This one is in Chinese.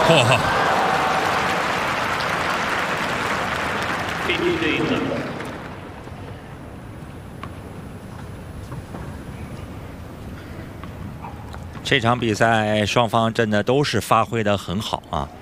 嚯！这场比赛双方真的都是发挥得很好啊。